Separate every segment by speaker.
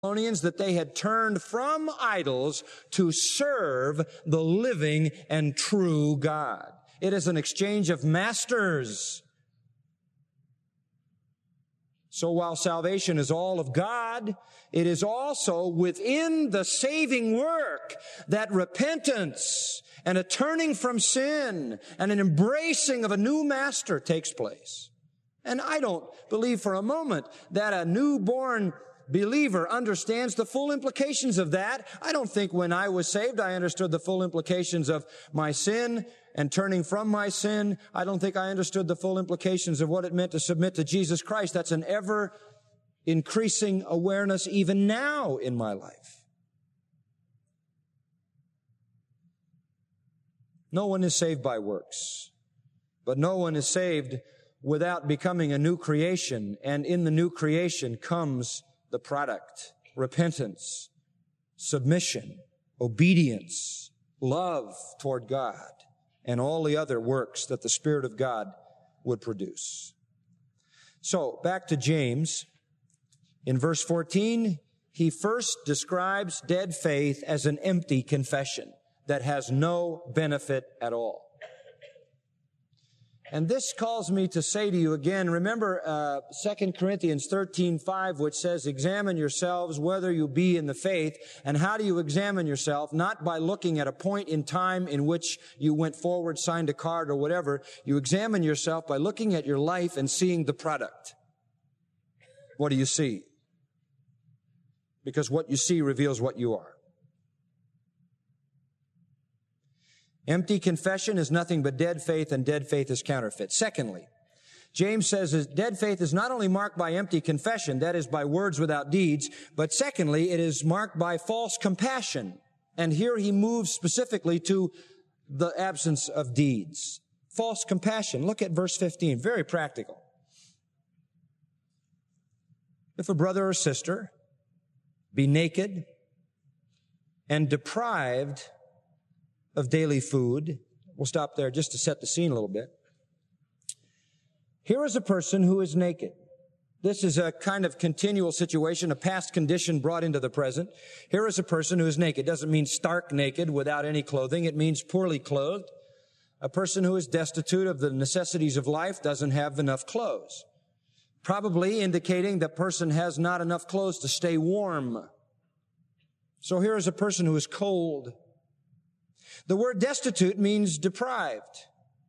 Speaker 1: that they had turned from idols to serve the living and true God. It is an exchange of masters. So while salvation is all of God, it is also within the saving work that repentance and a turning from sin and an embracing of a new master takes place. And I don't believe for a moment that a newborn believer understands the full implications of that. I don't think when I was saved I understood the full implications of my sin and turning from my sin. I don't think I understood the full implications of what it meant to submit to Jesus Christ. That's an ever increasing awareness even now in my life. No one is saved by works, but no one is saved without becoming a new creation, and in the new creation comes the product: repentance, submission, obedience, love toward God, and all the other works that the Spirit of God would produce. So, back to James. In verse 14, he first describes dead faith as an empty confession that has no benefit at all. And this calls me to say to you again, remember 2 Corinthians 13:5, which says, examine yourselves whether you be in the faith. And how do you examine yourself? Not by looking at a point in time in which you went forward, signed a card or whatever. You examine yourself by looking at your life and seeing the product. What do you see? Because what you see reveals what you are. Empty confession is nothing but dead faith, and dead faith is counterfeit. Secondly, James says that dead faith is not only marked by empty confession, that is by words without deeds, but secondly, it is marked by false compassion. And here he moves specifically to the absence of deeds. False compassion. Look at verse 15. Very practical. If a brother or sister be naked and deprived of daily food. We'll stop there just to set the scene a little bit. Here is a person who is naked. This is a kind of continual situation, a past condition brought into the present. Here is a person who is naked. Doesn't mean stark naked without any clothing. It means poorly clothed. A person who is destitute of the necessities of life doesn't have enough clothes. Probably indicating the person has not enough clothes to stay warm. So here is a person who is cold. The word destitute means deprived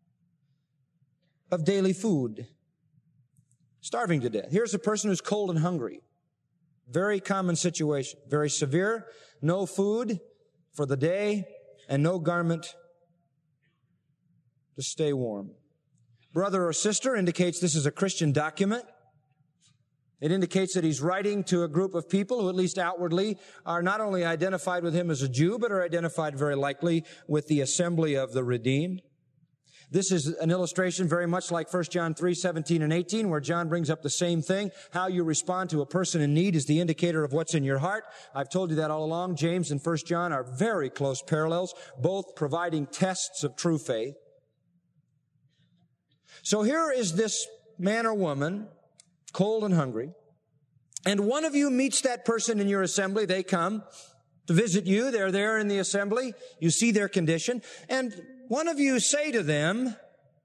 Speaker 1: of daily food, starving to death. Here's a person who's cold and hungry. Very common situation, very severe. No food for the day and no garment to stay warm. Brother or sister indicates this is a Christian document. It indicates that he's writing to a group of people who, at least outwardly, are not only identified with him as a Jew, but are identified very likely with the assembly of the redeemed. This is an illustration very much like 1 John 3:17 and 18, where John brings up the same thing. How you respond to a person in need is the indicator of what's in your heart. I've told you that all along. James and 1 John are very close parallels, both providing tests of true faith. So here is this man or woman, cold and hungry, and one of you meets that person in your assembly. They come to visit you. They're there in the assembly. You see their condition. And one of you say to them,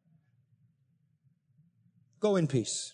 Speaker 1: go in peace.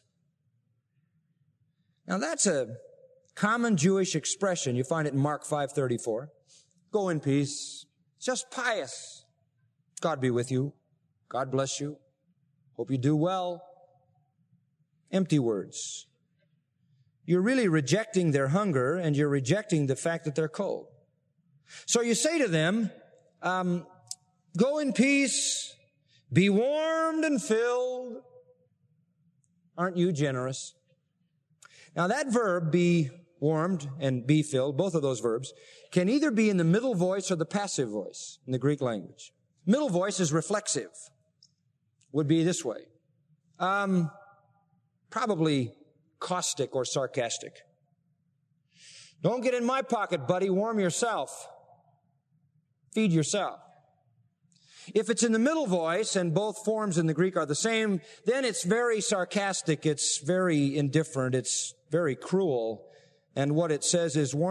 Speaker 1: Now that's a common Jewish expression. You find it in Mark 5:34. Go in peace. It's just pious. God be with you. God bless you. Hope you do well. Empty words. You're really rejecting their hunger, and you're rejecting the fact that they're cold. So you say to them, go in peace, be warmed and filled. Aren't you generous? Now that verb, be warmed and be filled, both of those verbs, can either be in the middle voice or the passive voice in the Greek language. Middle voice is reflexive. Would be this way. Probably caustic or sarcastic. Don't get in my pocket, buddy. Warm yourself. Feed yourself. If it's in the middle voice, and both forms in the Greek are the same, then it's very sarcastic. It's very indifferent. It's very cruel. And what it says is,